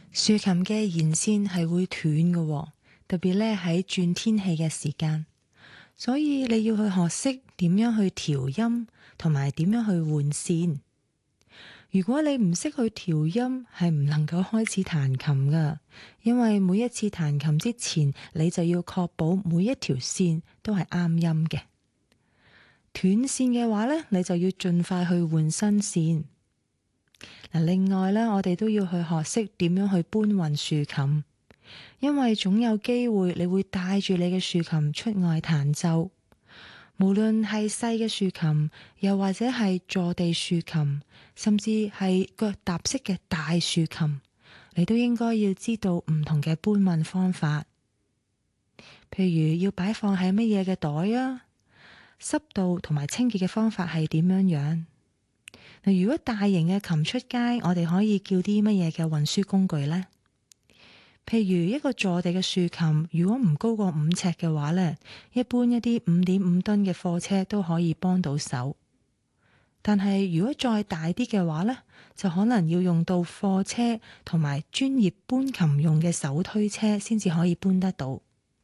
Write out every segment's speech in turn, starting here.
豎琴嘅弦線係會斷嘅喎，特別咧喺轉天氣嘅時間，所以你要去學識點樣去調音，同埋點樣去換線。如果你唔識去調音，係唔能夠開始彈琴噶，因為每一次彈琴之前，你就要確保每一條線都係啱音嘅。斷線嘅話咧，你就要盡快去換新線。嗱，另外咧，我哋都要去學識點樣去搬運豎琴，因為總有機會你會帶住你嘅豎琴出外彈奏。無論係細嘅豎琴，又或者係坐地豎琴，甚至係腳踏式嘅大豎琴，你都應該要知道唔同嘅搬運方法。譬如要擺放喺乜嘢嘅袋啊，濕度同埋清潔嘅方法係點樣樣。嗱，如果大型嘅琴出街，我哋可以叫啲乜嘢嘅運輸工具呢？譬如一個坐地嘅豎琴，如果唔高過5尺嘅話呢，一般一啲5.5噸嘅貨車都可以幫到手。但係如果再大啲嘅話呢，就可能要用到貨車同埋專業搬琴用嘅手推車先至可以搬得到。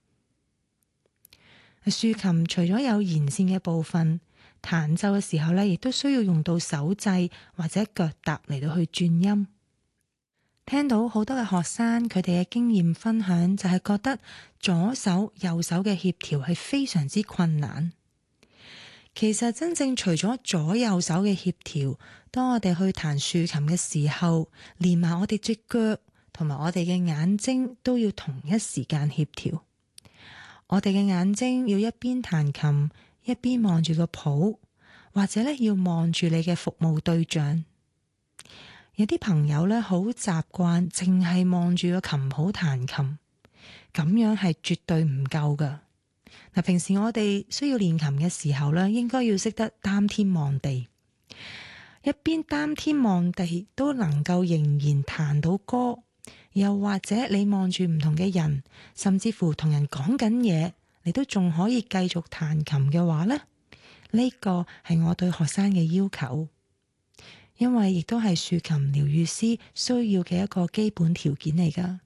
豎琴除咗有弦線嘅部分，彈奏嘅時候呢，亦都需要用到手掣或者腳踏嚟到去轉音。聽到好多嘅學生佢哋嘅經驗分享，就係覺得左手右手嘅協調係非常之困難。其實真正除咗左右手嘅協調，當我哋去彈豎琴嘅時候，連埋我哋隻腳同埋我哋嘅眼睛都要同一時間協調。我哋嘅眼睛要一邊彈琴一邊望住個譜，或者咧要望住你嘅服務對象。有啲朋友咧好習慣淨係望住個琴譜彈琴，咁樣係絕對唔夠噶。嗱，平時我哋需要練琴嘅時候咧，應該要識得擔天望地，一邊擔天望地都能夠仍然彈到歌，又或者你望住唔同嘅人，甚至乎同人講緊嘢，你都仲可以繼續彈琴嘅話咧，呢個係我對學生嘅要求。因為亦都係豎琴療癒師需要嘅一個基本條件嚟㗎。